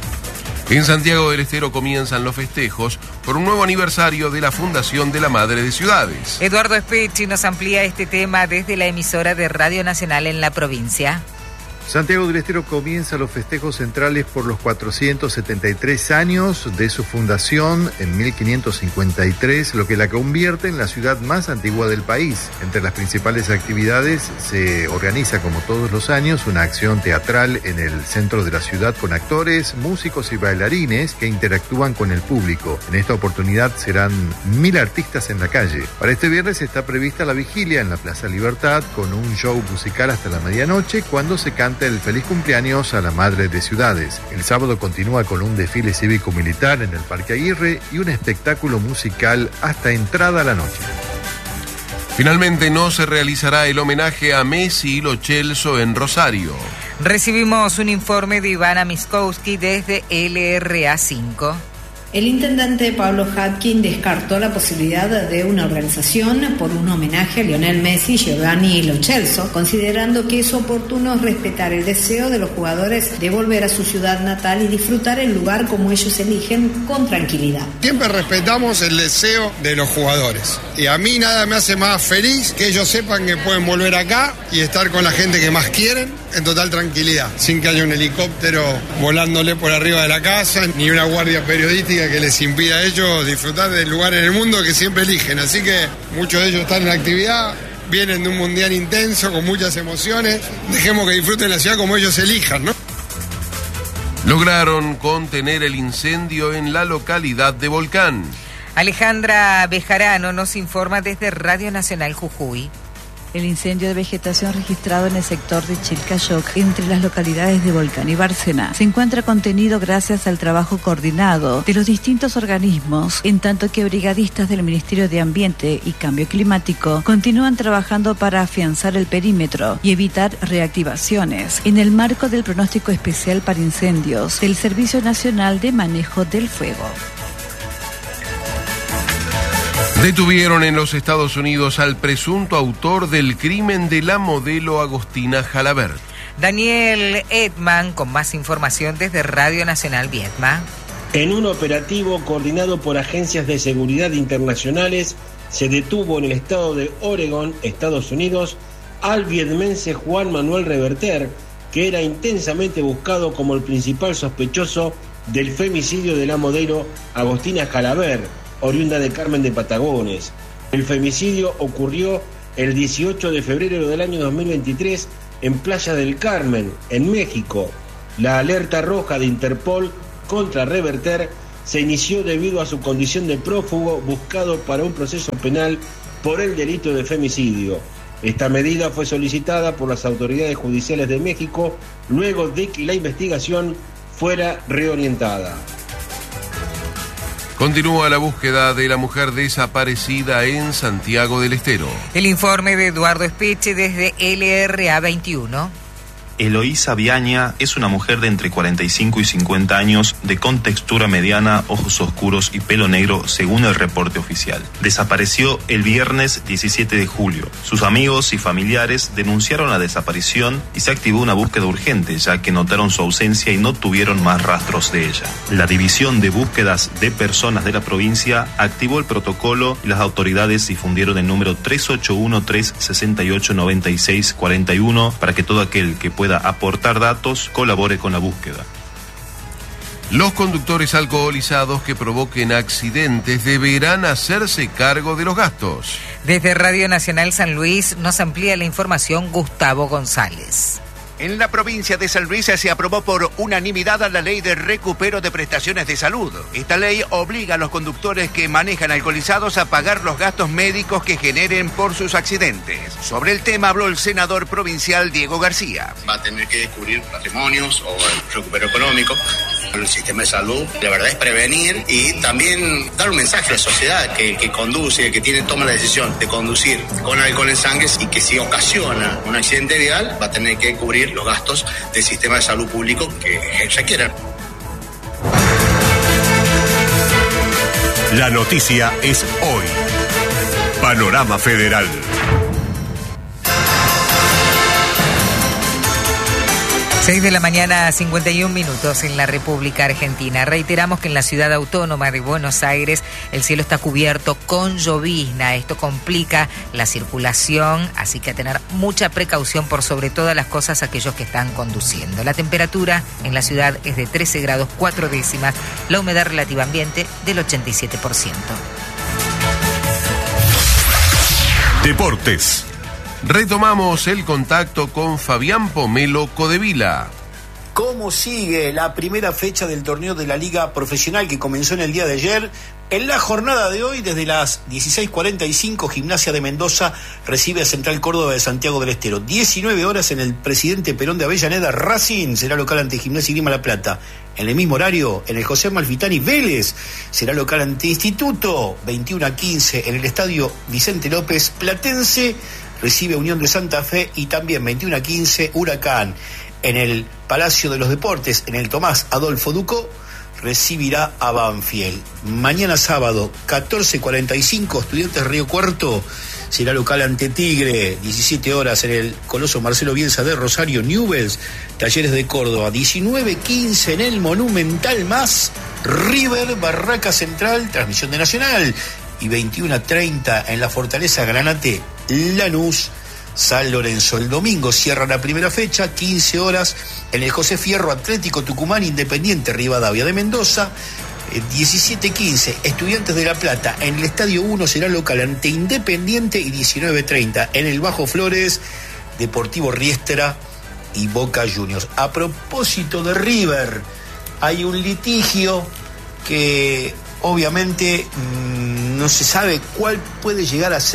En Santiago del Estero comienzan los festejos por un nuevo aniversario de la Fundación de la Madre de Ciudades. Eduardo Espechi nos amplía este tema desde la emisora de Radio Nacional en la provincia. Santiago del Estero comienza los festejos centrales por los cuatrocientos setenta y tres años de su fundación en mil quinientos cincuenta y tres, lo que la convierte en la ciudad más antigua del país. Entre las principales actividades se organiza, como todos los años, una acción teatral en el centro de la ciudad con actores, músicos y bailarines que interactúan con el público. En esta oportunidad serán mil artistas en la calle. Para este viernes está prevista la vigilia en la Plaza Libertad con un show musical hasta la medianoche cuando se canta el feliz cumpleaños a la Madre de Ciudades. El sábado continúa con un desfile cívico-militar en el Parque Aguirre y un espectáculo musical hasta entrada la noche. Finalmente no se realizará el homenaje a Messi y Lo Celso en Rosario. Recibimos un informe de Ivana Miskowski desde L R A cinco. El intendente Pablo Hatkin descartó la posibilidad de una organización por un homenaje a Lionel Messi, Giovanni y Lo Celso, considerando que es oportuno respetar el deseo de los jugadores de volver a su ciudad natal y disfrutar el lugar como ellos eligen con tranquilidad. Siempre respetamos el deseo de los jugadores y a mí nada me hace más feliz que ellos sepan que pueden volver acá y estar con la gente que más quieren en total tranquilidad, sin que haya un helicóptero volándole por arriba de la casa, ni una guardia periodística que les impida a ellos disfrutar del lugar en el mundo que siempre eligen. Así que muchos de ellos están en la actividad, vienen de un mundial intenso, con muchas emociones. Dejemos que disfruten la ciudad como ellos elijan, ¿no? Lograron contener el incendio en la localidad de Volcán. Alejandra Bejarano nos informa desde Radio Nacional Jujuy. El incendio de vegetación registrado en el sector de Chilcayoc, entre las localidades de Volcán y Bárcena, se encuentra contenido gracias al trabajo coordinado de los distintos organismos, en tanto que brigadistas del Ministerio de Ambiente y Cambio Climático continúan trabajando para afianzar el perímetro y evitar reactivaciones en el marco del pronóstico especial para incendios del Servicio Nacional de Manejo del Fuego. Detuvieron en los Estados Unidos al presunto autor del crimen de la modelo Agostina Jalabert. Daniel Edman con más información desde Radio Nacional Vietma. En un operativo coordinado por agencias de seguridad internacionales, se detuvo en el estado de Oregón, Estados Unidos, al vietmense Juan Manuel Reverter, que era intensamente buscado como el principal sospechoso del femicidio de la modelo Agostina Jalabert, oriunda de Carmen de Patagones. El femicidio ocurrió el dieciocho de febrero del año dos mil veintitrés en Playa del Carmen, en México. La alerta roja de Interpol contra Reverter se inició debido a su condición de prófugo buscado para un proceso penal por el delito de femicidio. Esta medida fue solicitada por las autoridades judiciales de México luego de que la investigación fuera reorientada. Continúa la búsqueda de la mujer desaparecida en Santiago del Estero. El informe de Eduardo Espeche desde L R A veintiuno. Eloísa Viaña es una mujer de entre cuarenta y cinco y cincuenta años, de contextura mediana, ojos oscuros y pelo negro, según el reporte oficial. Desapareció el viernes diecisiete de julio. Sus amigos y familiares denunciaron la desaparición y se activó una búsqueda urgente, ya que notaron su ausencia y no tuvieron más rastros de ella. La División de Búsquedas de Personas de la provincia activó el protocolo y las autoridades difundieron el número tres ocho uno, tres seis ocho, nueve seis cuatro uno para que todo aquel que pueda aportar datos colabore con la búsqueda. Los conductores alcoholizados que provoquen accidentes deberán hacerse cargo de los gastos. Desde Radio Nacional San Luis nos amplía la información Gustavo González. En la provincia de San Luis se aprobó por unanimidad la ley de recupero de prestaciones de salud. Esta ley obliga a los conductores que manejan alcoholizados a pagar los gastos médicos que generen por sus accidentes. Sobre el tema habló el senador provincial Diego García. Va a tener que descubrir patrimonios o el recupero económico. El sistema de salud, la verdad es prevenir y también dar un mensaje a la sociedad que, que conduce, que tiene toma la decisión de conducir con alcohol en sangre y que si ocasiona un accidente vial va a tener que cubrir los gastos del sistema de salud público que requieran. La noticia es hoy. Panorama Federal. seis de la mañana, cincuenta y un minutos en la República Argentina. Reiteramos que en la ciudad autónoma de Buenos Aires el cielo está cubierto con llovizna. Esto complica la circulación, así que a tener mucha precaución por sobre todas las cosas aquellos que están conduciendo. La temperatura en la ciudad es de trece grados cuatro décimas, la humedad relativa ambiente del ochenta y siete por ciento. Deportes. Retomamos el contacto con Fabián Pomelo Codevila. ¿Cómo sigue la primera fecha del torneo de la Liga Profesional que comenzó en el día de ayer? En la jornada de hoy, desde las dieciséis cuarenta y cinco, Gimnasia de Mendoza recibe a Central Córdoba de Santiago del Estero. diecinueve horas en el Presidente Perón de Avellaneda, Racing será local ante Gimnasia y Grima La Plata. En el mismo horario, en el José Amalfitani, Vélez será local ante Instituto. veintiuno a quince en el Estadio Vicente López, Platense recibe a Unión de Santa Fe, y también veintiuno a quince Huracán en el Palacio de los Deportes, en el Tomás Adolfo Ducó, recibirá a Banfield. Mañana sábado, catorce cuarenta y cinco, Estudiantes Río Cuarto será local ante Tigre. diecisiete horas en el Coloso Marcelo Bielsa de Rosario, Newell's, Talleres de Córdoba. diecinueve quince en el Monumental más River Barraca Central, transmisión de Nacional. Y veintiuno a treinta en la Fortaleza Granate, Lanús, San Lorenzo. El domingo cierra la primera fecha, quince horas en el José Fierro, Atlético Tucumán, Independiente Rivadavia de Mendoza. diecisiete quince Estudiantes de La Plata en el Estadio uno será local ante Independiente, y diecinueve treinta en el Bajo Flores, Deportivo Riestra y Boca Juniors. A propósito de River, hay un litigio que obviamente mmm, no se sabe cuál puede llegar a ser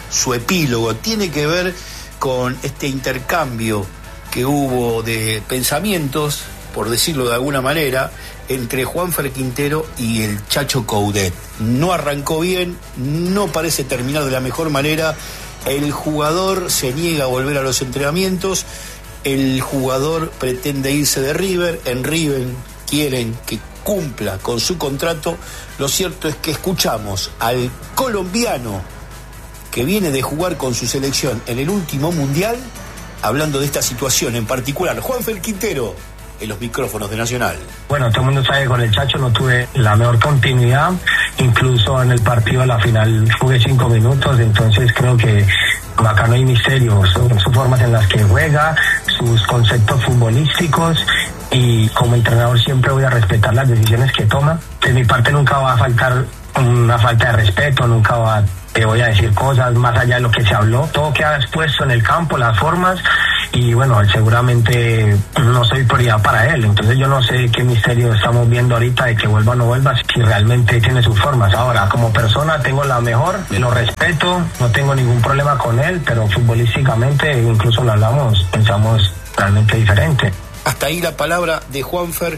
su epílogo, tiene que ver con este intercambio que hubo de pensamientos, por decirlo de alguna manera, entre Juanfer Quintero y el Chacho Coudet. No arrancó bien, no parece terminar de la mejor manera. El jugador se niega a volver a los entrenamientos, el jugador pretende irse de River, en River quieren que cumpla con su contrato. Lo cierto es que escuchamos al colombiano que viene de jugar con su selección en el último mundial, hablando de esta situación en particular. Juanfer Quintero, en los micrófonos de Nacional. Bueno, todo el mundo sabe que con el Chacho no tuve la mejor continuidad, incluso en el partido a la final jugué cinco minutos, entonces creo que acá no hay misterio, son sus formas en las que juega, sus conceptos futbolísticos, y como entrenador siempre voy a respetar las decisiones que toma. De mi parte nunca va a faltar una falta de respeto, nunca va, te voy a decir cosas más allá de lo que se habló, todo queda expuesto en el campo, las formas, y bueno, seguramente no soy prioridad para él, entonces yo no sé qué misterio estamos viendo ahorita de que vuelva o no vuelva, si realmente tiene sus formas. Ahora, como persona tengo la mejor, lo respeto, no tengo ningún problema con él, pero futbolísticamente, incluso lo hablamos, pensamos realmente diferente. Hasta ahí la palabra de Juanfer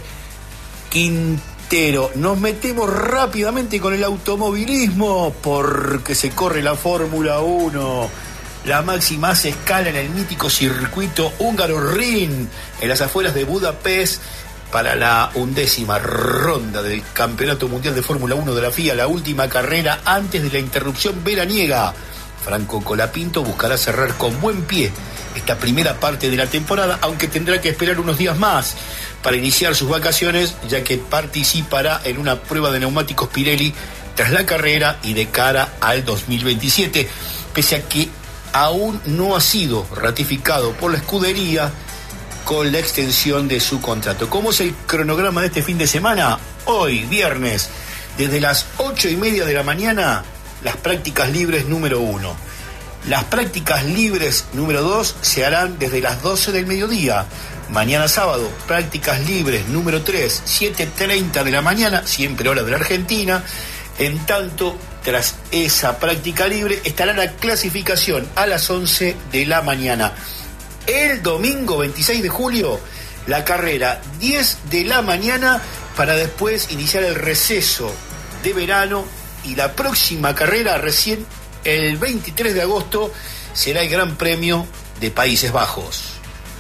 Quintero. Nos metemos rápidamente con el automovilismo porque se corre la Fórmula uno. La máxima hace escala en el mítico circuito húngaro Ring, en las afueras de Budapest, para la undécima ronda del Campeonato Mundial de Fórmula uno de la F I A, la última carrera antes de la interrupción veraniega. Franco Colapinto buscará cerrar con buen pie esta primera parte de la temporada, aunque tendrá que esperar unos días más para iniciar sus vacaciones, ya que participará en una prueba de neumáticos Pirelli tras la carrera y de cara al dos mil veintisiete, pese a que aún no ha sido ratificado por la escudería con la extensión de su contrato. ¿Cómo es el cronograma de este fin de semana? Hoy, viernes, desde las ocho y media de la mañana, las prácticas libres número uno. Las prácticas libres número dos se harán desde las doce del mediodía. Mañana sábado, prácticas libres número tres, siete treinta de la mañana, siempre hora de la Argentina. En tanto, tras esa práctica libre, estará la clasificación a las once de la mañana. El domingo veintiséis de julio, la carrera diez de la mañana, para después iniciar el receso de verano, y la próxima carrera recién el veintitrés de agosto será el Gran Premio de Países Bajos.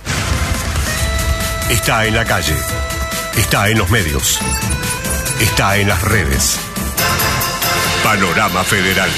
Está en la calle, está en los medios, está en las redes. Panorama Federal.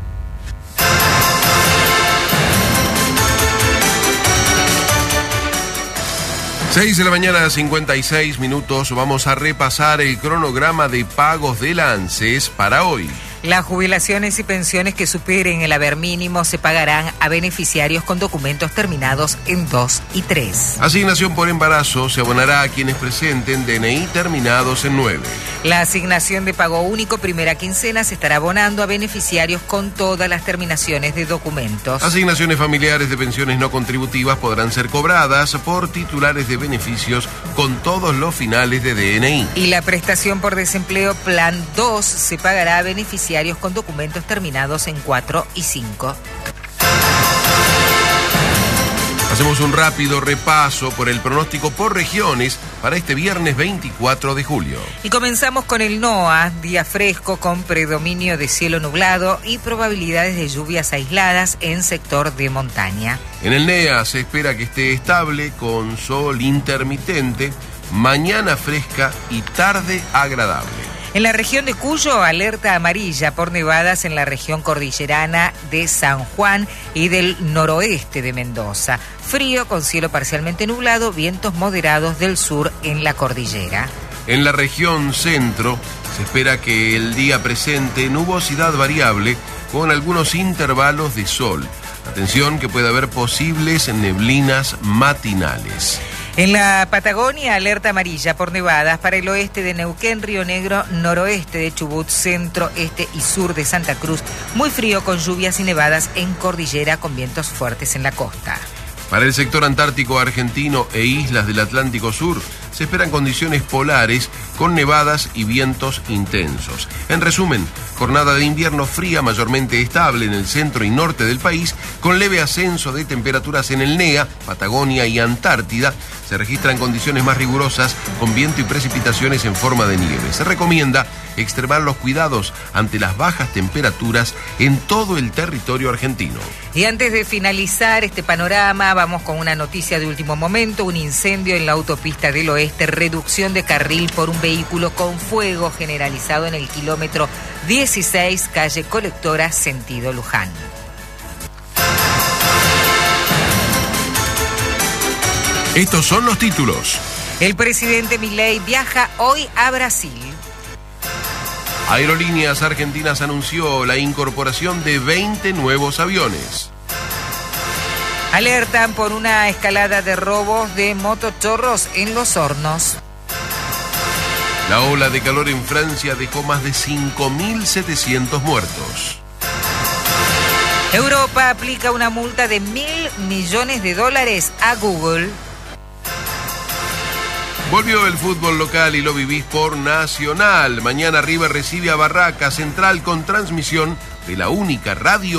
seis de la mañana, cincuenta y seis minutos. Vamos a repasar el cronograma de pagos de la ANSES para hoy. Las jubilaciones y pensiones que superen el haber mínimo se pagarán a beneficiarios con documentos terminados en dos y tres. Asignación por embarazo se abonará a quienes presenten D N I terminados en nueve. La asignación de pago único primera quincena se estará abonando a beneficiarios con todas las terminaciones de documentos. Asignaciones familiares de pensiones no contributivas podrán ser cobradas por titulares de beneficios con todos los finales de D N I. Y la prestación por desempleo plan dos se pagará a beneficiarios con documentos terminados en cuatro y cinco. Hacemos un rápido repaso por el pronóstico por regiones para este viernes veinticuatro de julio. Y comenzamos con el NOA, día fresco con predominio de cielo nublado y probabilidades de lluvias aisladas en sector de montaña. En el NEA se espera que esté estable con sol intermitente, mañana fresca y tarde agradable. En la región de Cuyo, alerta amarilla por nevadas en la región cordillerana de San Juan y del noroeste de Mendoza. Frío con cielo parcialmente nublado, vientos moderados del sur en la cordillera. En la región centro se espera que el día presente nubosidad variable con algunos intervalos de sol. Atención que puede haber posibles neblinas matinales. En la Patagonia, alerta amarilla por nevadas para el oeste de Neuquén, Río Negro, noroeste de Chubut, centro, este y sur de Santa Cruz. Muy frío con lluvias y nevadas en cordillera con vientos fuertes en la costa. Para el sector antártico argentino e islas del Atlántico Sur, se esperan condiciones polares con nevadas y vientos intensos. En resumen, jornada de invierno fría mayormente estable en el centro y norte del país, con leve ascenso de temperaturas en el N E A, Patagonia y Antártida. Se registran condiciones más rigurosas con viento y precipitaciones en forma de nieve. Se recomienda extremar los cuidados ante las bajas temperaturas en todo el territorio argentino. Y antes de finalizar este panorama, vamos con una noticia de último momento. Un incendio en la autopista del Oeste, reducción de carril por un vehículo con fuego generalizado en el kilómetro dieciséis, calle Colectora, sentido Luján. Estos son los títulos. El presidente Milei viaja hoy a Brasil. Aerolíneas Argentinas anunció la incorporación de veinte nuevos aviones. Alertan por una escalada de robos de motochorros en Los Hornos. La ola de calor en Francia dejó más de cinco mil setecientos muertos. Europa aplica una multa de mil millones de dólares a Google. Volvió el fútbol local y lo vivís por Nacional. Mañana River recibe a Barraca Central con transmisión de la única radio